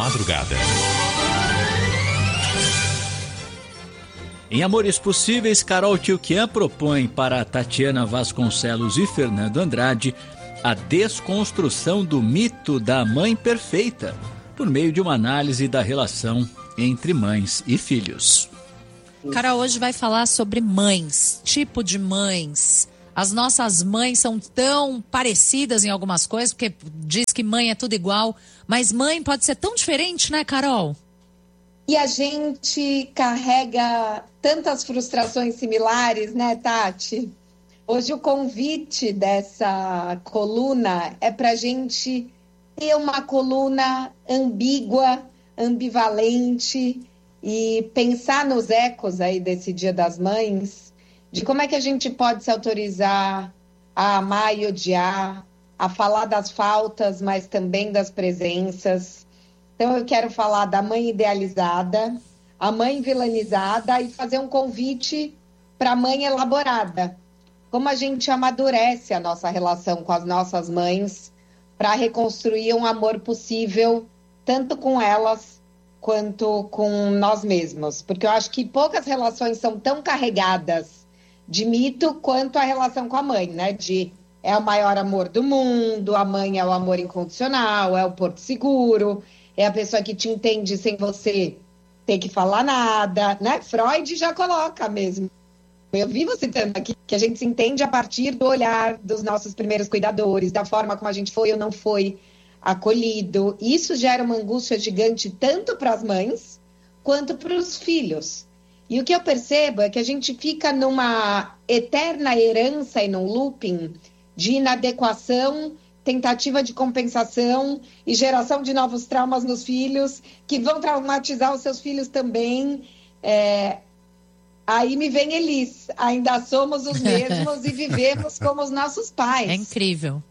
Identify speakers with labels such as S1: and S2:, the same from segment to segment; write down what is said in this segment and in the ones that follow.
S1: Madrugada. Em Amores Possíveis, Carol Tchoukian propõe para Tatiana Vasconcelos e Fernando Andrade a desconstrução do mito da mãe perfeita, por meio de uma análise da relação entre mães e filhos.
S2: Carol hoje vai falar sobre mães, tipo de mães. As nossas mães são tão parecidas em algumas coisas, porque diz que mãe é tudo igual, mas mãe pode ser tão diferente, né, Carol?
S3: E a gente carrega tantas frustrações similares, né, Tati? Hoje o convite dessa coluna é para a gente ter uma coluna ambígua, ambivalente e pensar nos ecos aí desse Dia das Mães, de como é que a gente pode se autorizar a amar e odiar, a falar das faltas, mas também das presenças. Então eu quero falar da mãe idealizada, a mãe vilanizada e fazer um convite para a mãe elaborada. Como a gente amadurece a nossa relação com as nossas mães para reconstruir um amor possível, tanto com elas quanto com nós mesmos. Porque eu acho que poucas relações são tão carregadas de mito quanto a relação com a mãe, né? É o maior amor do mundo, a mãe é o amor incondicional, é o porto seguro, é a pessoa que te entende sem você ter que falar nada, né? Freud já coloca mesmo. Eu vivo citando aqui que a gente se entende a partir do olhar dos nossos primeiros cuidadores, da forma como a gente foi ou não foi acolhido. Isso gera uma angústia gigante tanto para as mães quanto para os filhos. E o que eu percebo é que a gente fica numa eterna herança e num looping de inadequação, tentativa de compensação e geração de novos traumas nos filhos, que vão traumatizar os seus filhos também. Aí me vem Elis, ainda somos os mesmos e vivemos como os nossos pais.
S2: É incrível.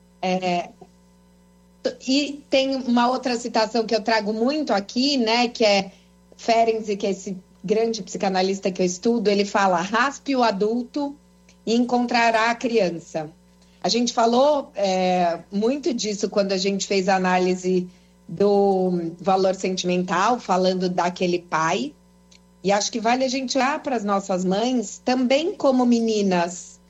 S3: E tem uma outra citação que eu trago muito aqui, né, que é Ferenczi, que é esse grande psicanalista que eu estudo, ele fala: raspe o adulto e encontrará a criança. A gente falou muito disso quando a gente fez a análise do valor sentimental, falando daquele pai. E acho que vale a gente olhar para as nossas mães também como meninas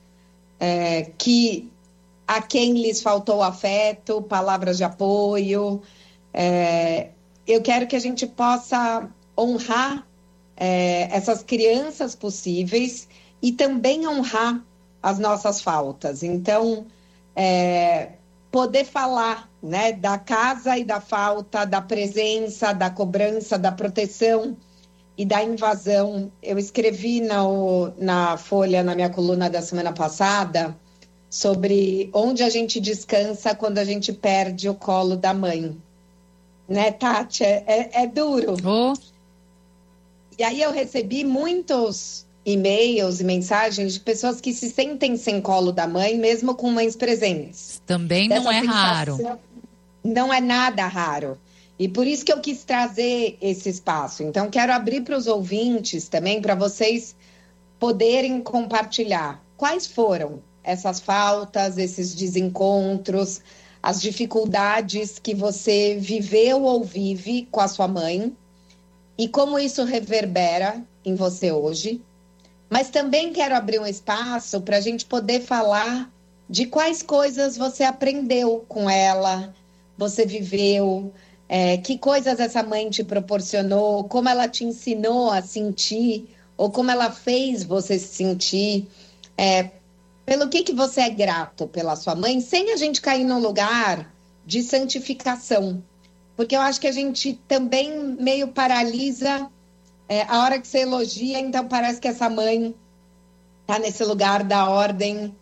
S3: a quem lhes faltou afeto, palavras de apoio. Eu quero que a gente possa honrar essas crianças possíveis e também honrar as nossas faltas. Então, poder falar, né, da casa e da falta, da presença, da cobrança, da proteção e da invasão. Eu escrevi na Folha, na minha coluna da semana passada, sobre onde a gente descansa quando a gente perde o colo da mãe. Né, Tati? É duro.
S2: Oh.
S3: E aí eu recebi muitos e-mails e mensagens de pessoas que se sentem sem colo da mãe, mesmo com mães presentes.
S2: Também não é raro.
S3: Não é nada raro. E por isso que eu quis trazer esse espaço. Então, quero abrir para os ouvintes também, para vocês poderem compartilhar quais foram essas faltas, esses desencontros, as dificuldades que você viveu ou vive com a sua mãe e como isso reverbera em você hoje. Mas também quero abrir um espaço para a gente poder falar de quais coisas você aprendeu com ela, você viveu, que coisas essa mãe te proporcionou, como ela te ensinou a sentir, ou como ela fez você se sentir, pelo que você é grato pela sua mãe, sem a gente cair num lugar de santificação. Porque eu acho que a gente também meio paralisa a hora que você elogia, então parece que essa mãe está nesse lugar da ordem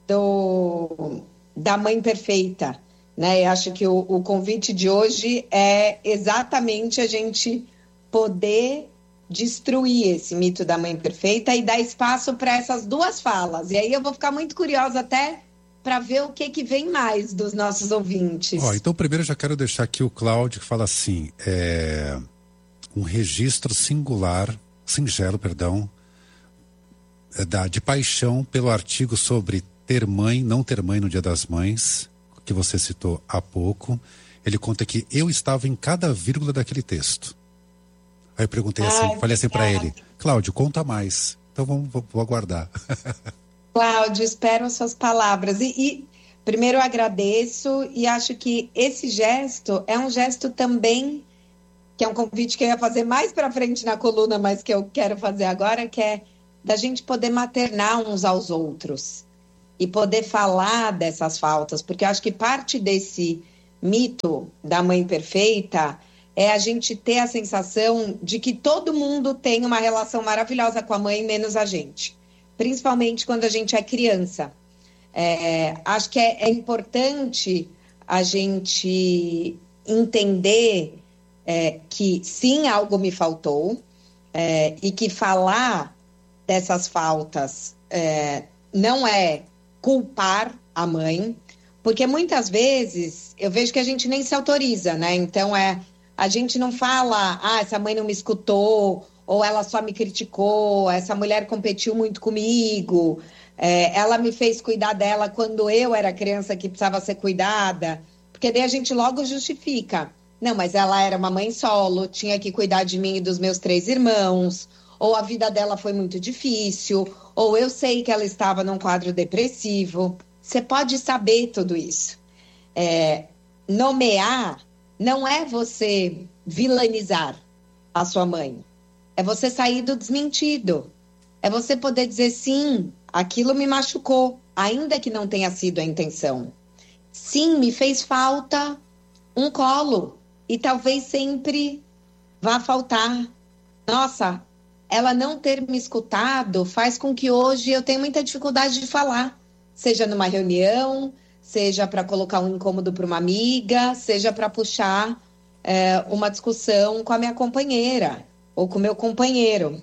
S3: da mãe perfeita, né? Eu acho que o convite de hoje é exatamente a gente poder destruir esse mito da mãe perfeita e dar espaço para essas duas falas. E aí eu vou ficar muito curiosa até para ver o que vem mais dos nossos ouvintes.
S4: Então primeiro eu já quero deixar aqui o Cláudio, que fala assim, um registro singelo, de paixão pelo artigo sobre ter mãe, não ter mãe no Dia das Mães, que você citou há pouco, Ele conta que eu estava em cada vírgula daquele texto. Aí eu perguntei falei assim para ele, Cláudio, conta mais. Então vou aguardar.
S3: Cláudio, espero as suas palavras. E primeiro eu agradeço e acho que esse gesto é um gesto também, que é um convite que eu ia fazer mais para frente na coluna, mas que eu quero fazer agora, que é da gente poder maternar uns aos outros e poder falar dessas faltas, porque eu acho que parte desse mito da mãe perfeita é a gente ter a sensação de que todo mundo tem uma relação maravilhosa com a mãe, menos a gente. Principalmente quando a gente é criança. Acho que é importante a gente entender que sim, algo me faltou, e que falar dessas faltas não é culpar a mãe, porque muitas vezes eu vejo que a gente nem se autoriza, né? Então a gente não fala, essa mãe não me escutou, ou ela só me criticou, essa mulher competiu muito comigo, ela me fez cuidar dela quando eu era criança que precisava ser cuidada, porque daí a gente logo justifica. Não, mas ela era uma mãe solo, tinha que cuidar de mim e dos meus 3 irmãos, ou a vida dela foi muito difícil, ou eu sei que ela estava num quadro depressivo. Você pode saber tudo isso. Nomear não é você vilanizar a sua mãe. É você sair do desmentido. É você poder dizer, sim, aquilo me machucou, ainda que não tenha sido a intenção. Sim, me fez falta um colo. E talvez sempre vá faltar. Nossa, ela não ter me escutado faz com que hoje eu tenha muita dificuldade de falar. Seja numa reunião, seja para colocar um incômodo para uma amiga, seja para puxar uma discussão com a minha companheira ou com o meu companheiro.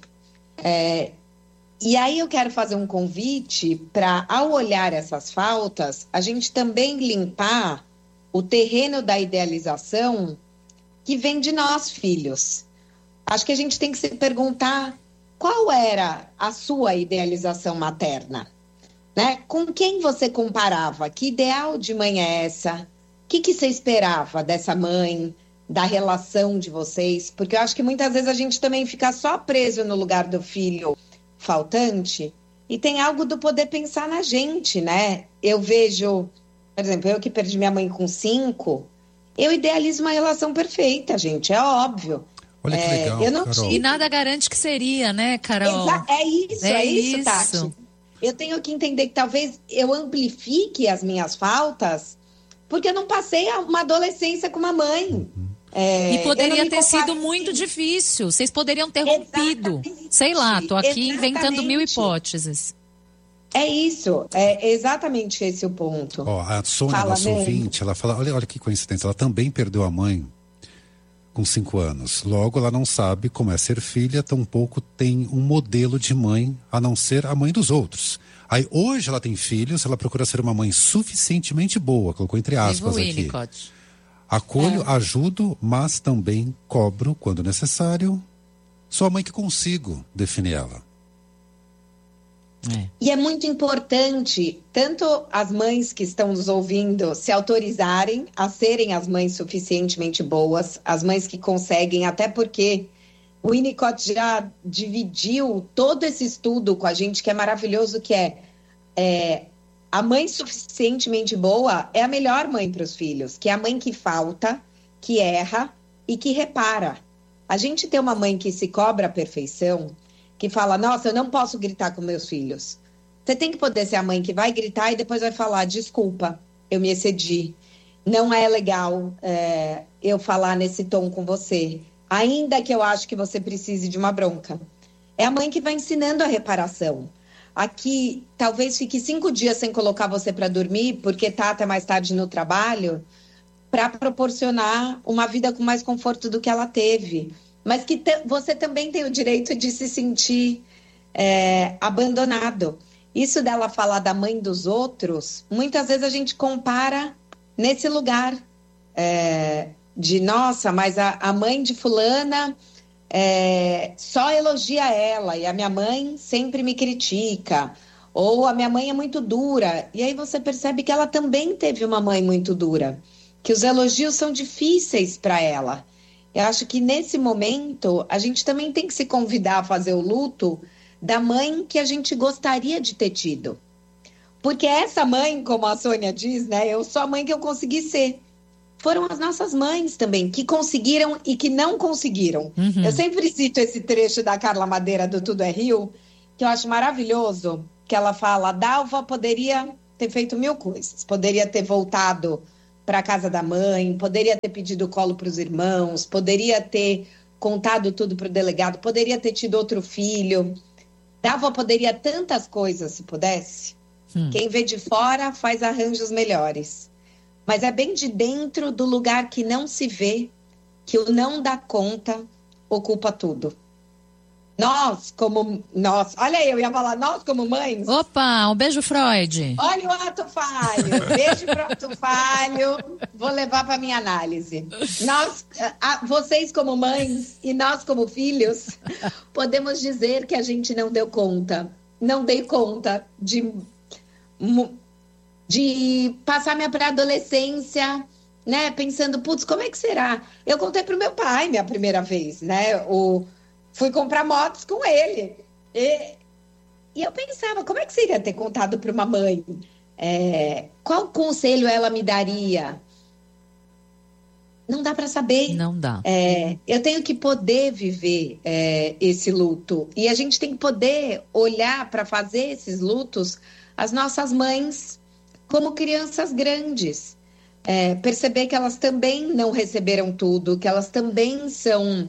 S3: E aí eu quero fazer um convite para, ao olhar essas faltas, a gente também limpar o terreno da idealização que vem de nós, filhos. Acho que a gente tem que se perguntar qual era a sua idealização materna, né? Com quem você comparava? Que ideal de mãe é essa? O que você esperava dessa mãe, da relação de vocês? Porque eu acho que muitas vezes a gente também fica só preso no lugar do filho faltante e tem algo do poder pensar na gente, né? Eu vejo, por exemplo, eu que perdi minha mãe com 5, eu idealizo uma relação perfeita, gente, é óbvio.
S4: Olha que legal,
S2: eu não
S4: Carol.
S2: E nada garante que seria, né, Carol?
S3: É isso, Tati. Eu tenho que entender que talvez eu amplifique as minhas faltas porque eu não passei uma adolescência com uma mãe.
S2: E poderia ter sido muito difícil. Vocês poderiam ter rompido. Sei lá, tô aqui inventando 1000 hipóteses.
S3: É isso, é exatamente esse o ponto.
S4: A Sônia, nossa ouvinte, ela fala, olha que coincidência, ela também perdeu a mãe com 5 anos. Logo, ela não sabe como é ser filha, tampouco tem um modelo de mãe, a não ser a mãe dos outros. Aí, hoje ela tem filhos, ela procura ser uma mãe suficientemente boa, colocou entre aspas aqui. Acolho, ajudo, mas também cobro, quando necessário. Sou a mãe que consigo definir ela.
S3: E é muito importante, tanto as mães que estão nos ouvindo se autorizarem a serem as mães suficientemente boas, as mães que conseguem, até porque o Winnicott já dividiu todo esse estudo com a gente, que é maravilhoso, que a mãe suficientemente boa é a melhor mãe para os filhos, que é a mãe que falta, que erra e que repara. A gente tem uma mãe que se cobra a perfeição, que fala, nossa, eu não posso gritar com meus filhos. Você tem que poder ser a mãe que vai gritar e depois vai falar, desculpa, eu me excedi. Não é legal eu falar nesse tom com você, ainda que eu acho que você precise de uma bronca. É a mãe que vai ensinando a reparação. Aqui, talvez fique 5 dias sem colocar você para dormir, porque tá até mais tarde no trabalho, para proporcionar uma vida com mais conforto do que ela teve. Mas que você também tem o direito de se sentir abandonado. Isso dela falar da mãe dos outros, muitas vezes a gente compara nesse lugar de, nossa, mas a mãe de fulana só elogia ela e a minha mãe sempre me critica. Ou a minha mãe é muito dura. E aí você percebe que ela também teve uma mãe muito dura. que os elogios são difíceis para ela. Eu acho que nesse momento a gente também tem que se convidar a fazer o luto da mãe que a gente gostaria de ter tido. Porque essa mãe, como a Sônia diz, né? Eu sou a mãe que eu consegui ser. Foram as nossas mães também, que conseguiram e que não conseguiram. Eu sempre cito esse trecho da Carla Madeira, do Tudo é Rio, que eu acho maravilhoso, que ela fala, Dalva poderia ter feito 1000 coisas. Poderia ter voltado para a casa da mãe, poderia ter pedido colo para os irmãos, poderia ter contado tudo para o delegado, poderia ter tido outro filho. Dalva poderia tantas coisas, se pudesse. Quem vê de fora faz arranjos melhores. Mas é bem de dentro do lugar que não se vê, que o não dá conta ocupa tudo. Olha, eu ia falar nós como mães.
S2: Opa, um beijo, Freud.
S3: Olha o ato falho, beijo pro ato falho, vou levar para minha análise. Vocês como mães e nós como filhos, podemos dizer que a gente não deu conta. Não dei conta de passar minha pré-adolescência, né, pensando, putz, como é que será? Eu contei pro meu pai minha primeira vez, né, fui comprar motos com ele, e eu pensava, como é que seria ter contado para uma mãe? Qual conselho ela me daria? Não dá para saber.
S2: Não dá.
S3: Eu tenho que poder viver esse luto, e a gente tem que poder olhar para fazer esses lutos, as nossas mães, como crianças grandes, perceber que elas também não receberam tudo, que elas também são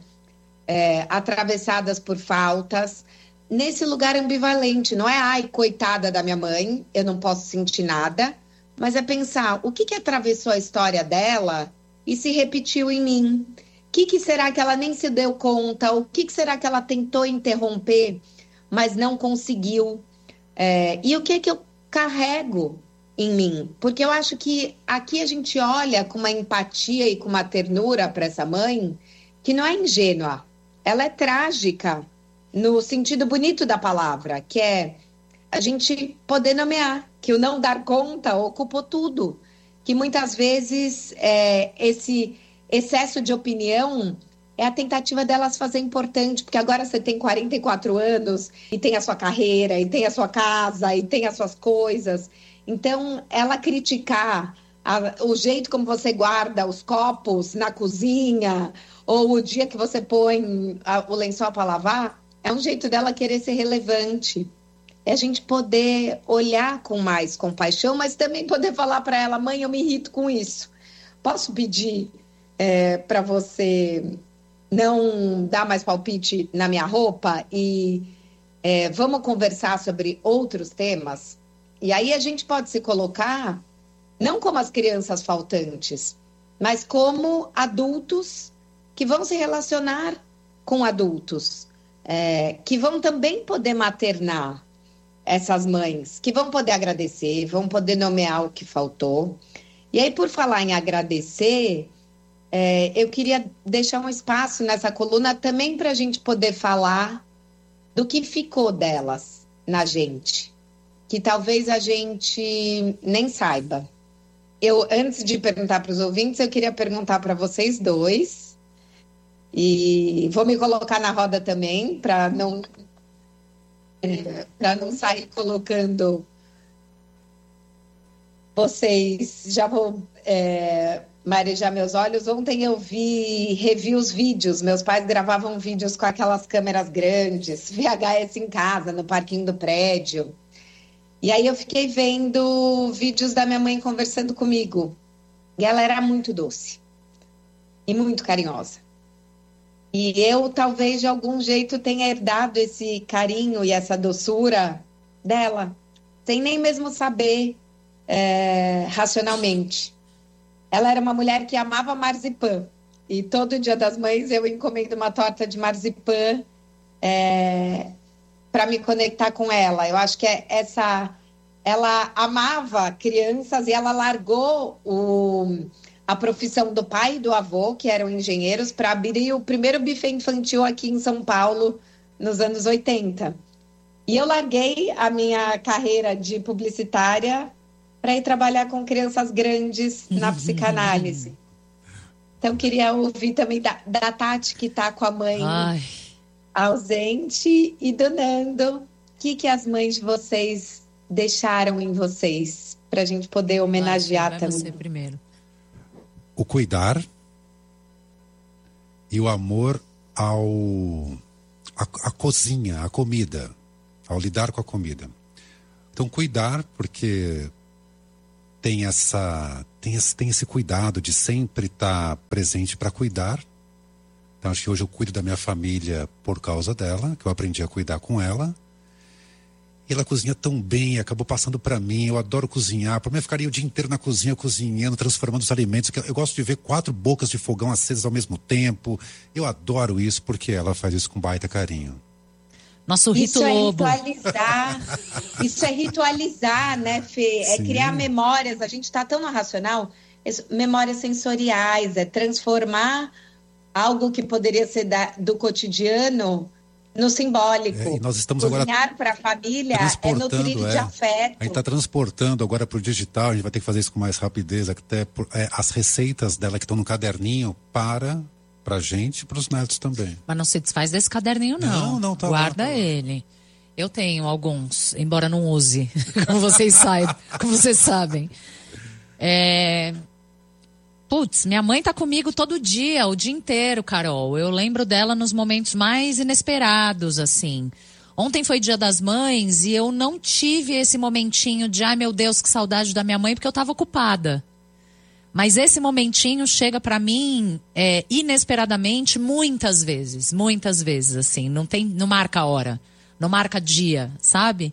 S3: atravessadas por faltas, nesse lugar ambivalente, não é, ai, coitada da minha mãe, eu não posso sentir nada, mas é pensar, o que atravessou a história dela e se repetiu em mim? O que será que ela nem se deu conta? O que será que ela tentou interromper, mas não conseguiu? E o que eu carrego em mim? Porque eu acho que aqui a gente olha com uma empatia e com uma ternura para essa mãe que não é ingênua, ela é trágica no sentido bonito da palavra, que é a gente poder nomear, que o não dar conta ocupou tudo, que muitas vezes esse excesso de opinião é a tentativa delas fazer importante, porque agora você tem 44 anos e tem a sua carreira, e tem a sua casa, e tem as suas coisas. Então, ela criticar o jeito como você guarda os copos na cozinha, ou o dia que você põe o lençol para lavar, é um jeito dela querer ser relevante. É a gente poder olhar com mais compaixão, mas também poder falar para ela, mãe, eu me irrito com isso. Posso pedir para você não dar mais palpite na minha roupa e vamos conversar sobre outros temas? E aí a gente pode se colocar, não como as crianças faltantes, mas como adultos que vão se relacionar com adultos, que vão também poder maternar essas mães, que vão poder agradecer, vão poder nomear o que faltou. E aí, por falar em agradecer, eu queria deixar um espaço nessa coluna também para a gente poder falar do que ficou delas na gente, que talvez a gente nem saiba. Antes de perguntar para os ouvintes, eu queria perguntar para vocês dois, e vou me colocar na roda também, para não sair colocando vocês. Já vou marejar meus olhos. Ontem eu revi os vídeos. Meus pais gravavam vídeos com aquelas câmeras grandes, VHS em casa, no parquinho do prédio. E aí eu fiquei vendo vídeos da minha mãe conversando comigo. E ela era muito doce e muito carinhosa. E eu, talvez, de algum jeito, tenha herdado esse carinho e essa doçura dela, sem nem mesmo saber racionalmente. Ela era uma mulher que amava marzipan. E todo Dia das Mães eu encomendo uma torta de marzipan para me conectar com ela. Eu acho que ela amava crianças e ela largou a profissão do pai e do avô, que eram engenheiros, para abrir o primeiro buffet infantil aqui em São Paulo, nos anos 80. E eu larguei a minha carreira de publicitária para ir trabalhar com crianças grandes na psicanálise. Então, queria ouvir também da Tati, que está com a mãe ausente, e do Nando, o que as mães de vocês deixaram em vocês, para a gente poder homenagear também.
S2: Você primeiro.
S4: O cuidar e o amor à cozinha, à comida, ao lidar com a comida. Então, cuidar, porque tem esse cuidado de sempre estar presente para cuidar. Então, acho que hoje eu cuido da minha família por causa dela, que eu aprendi a cuidar com ela. E ela cozinha tão bem, acabou passando para mim. Eu adoro cozinhar. Para mim, eu ficaria o dia inteiro na cozinha cozinhando, transformando os alimentos. Eu gosto de ver 4 bocas de fogão acesas ao mesmo tempo. Eu adoro isso porque ela faz isso com baita carinho.
S2: Nosso rito lobo.
S3: Isso é ritualizar, né, Fê? É criar memórias. A gente está tão no racional. Memórias sensoriais, é transformar algo que poderia ser do cotidiano no simbólico.
S4: E nós estamos
S3: cozinhar
S4: agora
S3: para a família é nutrir de afeto.
S4: A gente está transportando agora para o digital, a gente vai ter que fazer isso com mais rapidez, até as receitas dela que estão no caderninho para a gente e para os netos também.
S2: Mas não se desfaz desse caderninho, não.
S4: Não, tá
S2: Guarda
S4: lá, tá
S2: ele. Eu tenho alguns, embora não use, como vocês sabem. Putz, minha mãe tá comigo todo dia, o dia inteiro, Carol. Eu lembro dela nos momentos mais inesperados, assim. Ontem foi Dia das Mães e eu não tive esse momentinho de, ai meu Deus, que saudade da minha mãe, porque eu tava ocupada. Mas esse momentinho chega pra mim inesperadamente muitas vezes, assim. Não marca hora, não marca dia, sabe?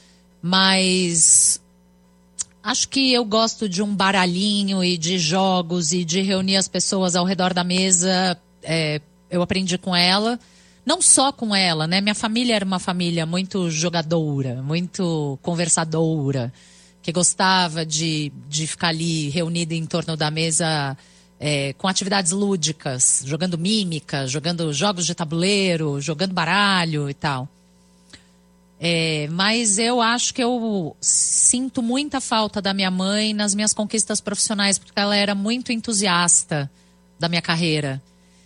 S2: Mas acho que eu gosto de um baralhinho e de jogos e de reunir as pessoas ao redor da mesa. Eu aprendi com ela, não só com ela, né? Minha família era uma família muito jogadora, muito conversadora, que gostava de ficar ali reunida em torno da mesa com atividades lúdicas, jogando mímica, jogando jogos de tabuleiro, jogando baralho e tal. Mas eu acho que eu sinto muita falta da minha mãe nas minhas conquistas profissionais, porque ela era muito entusiasta da minha carreira.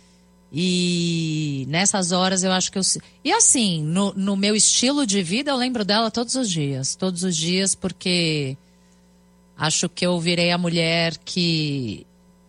S2: E nessas horas eu acho que eu... E assim, no meu estilo de vida eu lembro dela todos os dias, porque acho que eu virei a mulher que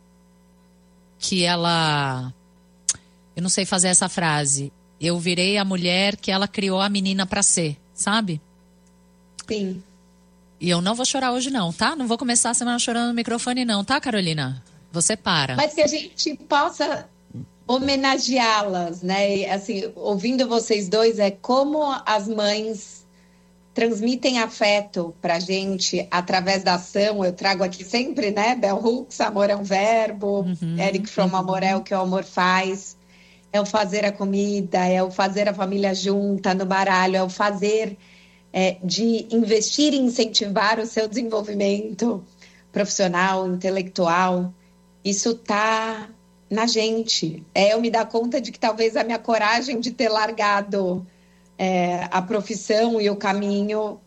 S2: ela... Eu não sei fazer essa frase. Eu virei a mulher que ela criou a menina pra ser, sabe?
S3: Sim.
S2: E eu não vou chorar hoje não, tá? Não vou começar a semana chorando no microfone não, tá, Carolina? Você para.
S3: Mas que a gente possa homenageá-las, né? E, assim, ouvindo vocês dois, como as mães transmitem afeto pra gente através da ação. Eu trago aqui sempre, né? Bell Hooks, amor é um verbo. Eric Fromm, amor é o que o amor faz. É o fazer a comida, é o fazer a família junta no baralho, é o fazer de investir e incentivar o seu desenvolvimento profissional, intelectual. Isso está na gente. Eu me dar conta de que talvez a minha coragem de ter largado a profissão e o caminho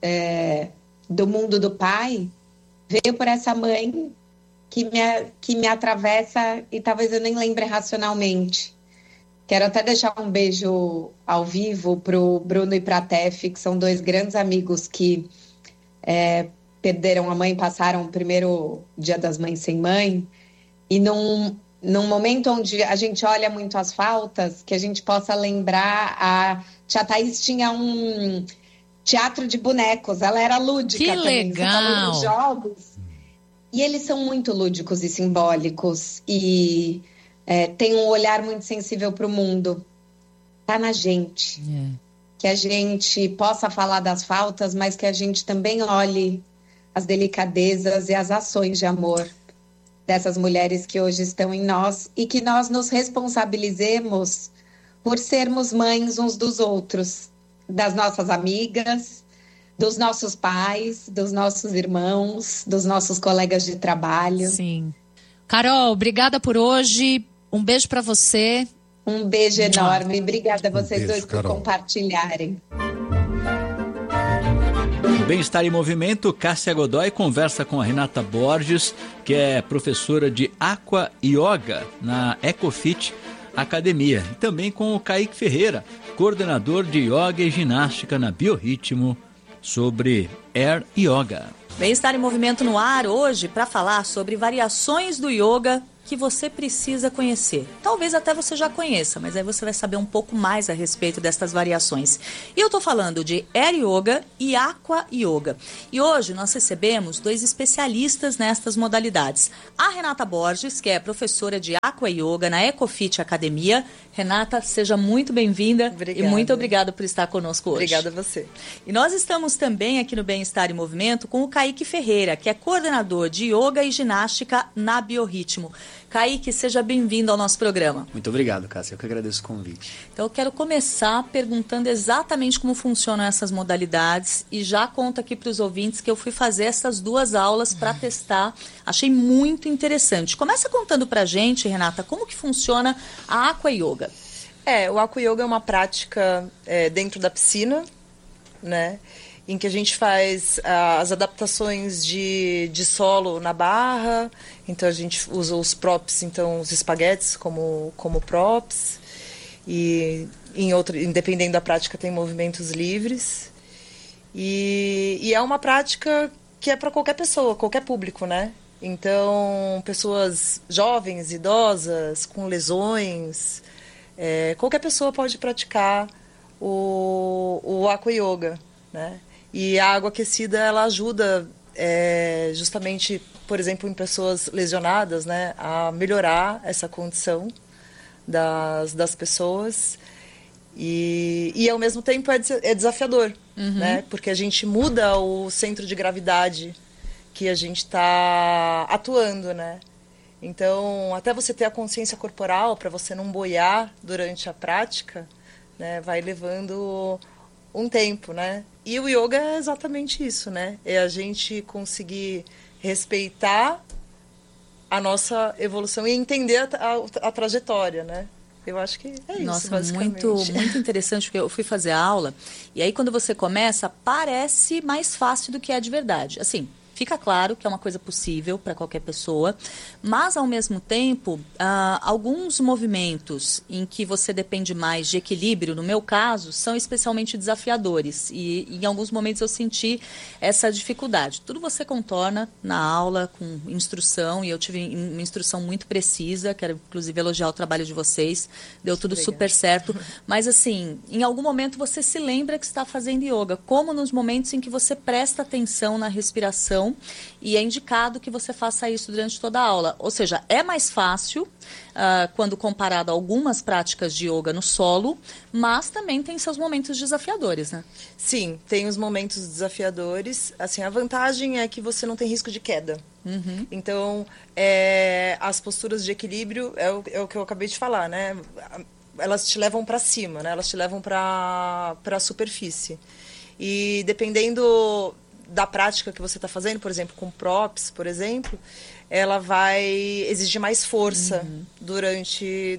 S3: do mundo do pai veio por essa mãe que me atravessa e talvez eu nem lembre racionalmente. Quero até deixar um beijo ao vivo para o Bruno e para a Tef, que são 2 grandes amigos que perderam a mãe, passaram o primeiro Dia das Mães sem mãe. E num momento onde a gente olha muito as faltas, que a gente possa lembrar, a Tia Thaís tinha um teatro de bonecos, ela era lúdica.
S2: Que
S3: também.
S2: legal!
S3: Você falou dos jogos. E eles são muito lúdicos e simbólicos e... tem um olhar muito sensível para o mundo. Está na gente. Que a gente possa falar das faltas, mas que a gente também olhe as delicadezas e as ações de amor dessas mulheres que hoje estão em nós e que nós nos responsabilizemos por sermos mães uns dos outros, das nossas amigas, dos nossos pais, dos nossos irmãos, dos nossos colegas de trabalho.
S2: Sim. Carol, obrigada por hoje. Um beijo para você.
S3: Um beijo enorme. Obrigada a vocês dois por
S4: Carol.
S3: compartilharem.
S1: No Bem-Estar em Movimento, Cássia Godoy conversa com a Renata Borges, que é professora de Aqua Yoga na Ecofit Academia. E também com o Kaique Ferreira, coordenador de Yoga e Ginástica na Biorritmo, sobre Air Yoga.
S5: Bem-Estar em Movimento no ar hoje para falar sobre variações do yoga que você precisa conhecer. Talvez até você já conheça, mas aí você vai saber um pouco mais a respeito destas variações. E eu estou falando de Air Yoga e Aqua Yoga. E hoje nós recebemos 2 especialistas nestas modalidades. A Renata Borges, que é professora de Aqua Yoga na Ecofit Academia. Renata, seja muito bem-vinda e muito obrigada por estar conosco hoje.
S6: Obrigada a você.
S5: E nós estamos também aqui no Bem-Estar em Movimento com o Kaique Ferreira, que é coordenador de Yoga e Ginástica na Biorritmo. Kaique, seja bem-vindo ao nosso programa.
S7: Muito obrigado, Cássia. Eu que agradeço o convite.
S5: Então, eu quero começar perguntando exatamente como funcionam essas modalidades e já conto aqui para os ouvintes que eu fui fazer essas 2 aulas para testar. Achei muito interessante. Começa contando para a gente, Renata, como que funciona a Aqua Yoga.
S6: O Aqua Yoga é uma prática dentro da piscina, né? Em que a gente faz as adaptações de solo na barra. Então, a gente usa os props, então os espaguetes como props. E dependendo da prática, tem movimentos livres. E é uma prática que é para qualquer pessoa, qualquer público, né? Então, pessoas jovens, idosas, com lesões, qualquer pessoa pode praticar o Aqua Yoga, né? E a água aquecida, ela ajuda justamente, por exemplo, em pessoas lesionadas, né, a melhorar essa condição das pessoas. E ao mesmo tempo é desafiador, né? Porque a gente muda o centro de gravidade que a gente está atuando, né? Então, até você ter a consciência corporal, para você não boiar durante a prática, né, vai levando um tempo, né? E o yoga é exatamente isso, né? É a gente conseguir respeitar a nossa evolução e entender a trajetória, né? Eu acho que é isso,
S5: Nossa,
S6: basicamente.
S5: muito interessante, porque eu fui fazer a aula e aí quando você começa, parece mais fácil do que é de verdade. Assim, fica claro que é uma coisa possível para qualquer pessoa, mas, ao mesmo tempo, alguns movimentos em que você depende mais de equilíbrio, no meu caso, são especialmente desafiadores. E, em alguns momentos, eu senti essa dificuldade. Tudo você contorna na aula, com instrução, e eu tive uma instrução muito precisa, quero, inclusive, elogiar o trabalho de vocês. Deu tudo super certo. Mas, assim, em algum momento, você se lembra que está fazendo yoga, como nos momentos em que você presta atenção na respiração. E é indicado que você faça isso durante toda a aula. Ou seja, é mais fácil quando comparado a algumas práticas de yoga no solo, mas também tem seus momentos desafiadores, né?
S6: Sim, tem os momentos desafiadores. Assim, a vantagem é que você não tem risco de queda. Então, as posturas de equilíbrio é o que eu acabei de falar, né? Elas te levam para cima, né? Elas te levam para a superfície. E dependendo da prática que você está fazendo, por exemplo, com props, por exemplo, ela vai exigir mais força durante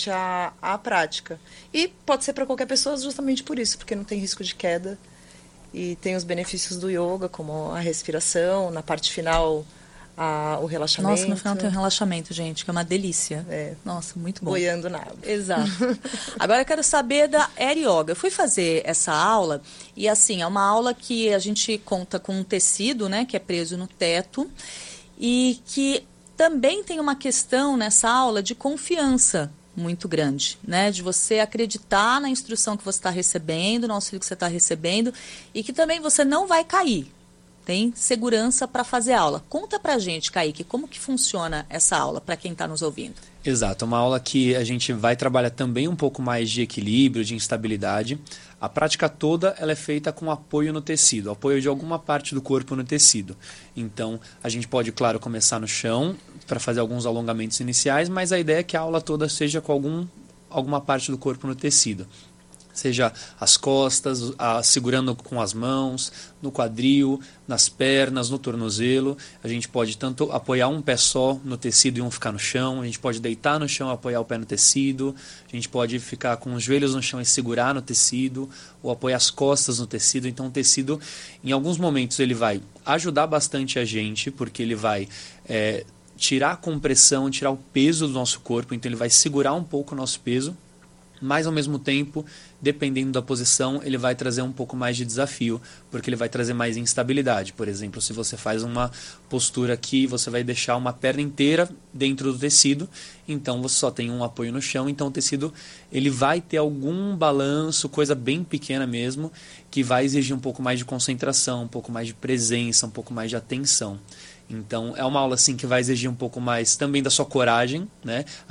S6: a prática. E pode ser para qualquer pessoa justamente por isso, porque não tem risco de queda. E tem os benefícios do yoga, como a respiração, na parte final, o relaxamento.
S5: Nossa, no final tem um relaxamento, gente, que é uma delícia. Nossa, muito bom.
S6: Boiando na água.
S5: Exato. Agora eu quero saber da Air Yoga. Eu fui fazer essa aula e, assim, é uma aula que a gente conta com um tecido, né, que é preso no teto e que também tem uma questão nessa aula de confiança muito grande, né, de você acreditar na instrução que você está recebendo, no auxílio que você está recebendo e que também você não vai cair. Tem segurança para fazer aula. Conta pra gente, Kaique, como que funciona essa aula para quem está nos ouvindo?
S7: Exato, uma aula que a gente vai trabalhar também um pouco mais de equilíbrio, de instabilidade. A prática toda ela é feita com apoio no tecido, apoio de alguma parte do corpo no tecido. Então, a gente pode, claro, começar no chão para fazer alguns alongamentos iniciais, mas a ideia é que a aula toda seja com alguma parte do corpo no tecido. seja as costas, segurando com as mãos, no quadril, nas pernas, no tornozelo. A gente pode tanto apoiar um pé só no tecido e um ficar no chão, a gente pode deitar no chão e apoiar o pé no tecido, a gente pode ficar com os joelhos no chão e segurar no tecido, ou apoiar as costas no tecido. Então o tecido, em alguns momentos, ele vai ajudar bastante a gente, porque ele vai tirar a compressão, tirar o peso do nosso corpo, então ele vai segurar um pouco o nosso peso, mas ao mesmo tempo, dependendo da posição, ele vai trazer um pouco mais de desafio, porque ele vai trazer mais instabilidade. Por exemplo, se você faz uma postura aqui, você vai deixar uma perna inteira dentro do tecido, então você só tem um apoio no chão, então o tecido ele vai ter algum balanço, coisa bem pequena mesmo, que vai exigir um pouco mais de concentração, um pouco mais de presença, um pouco mais de atenção. Então é uma aula assim que vai exigir um pouco mais também da sua coragem, né?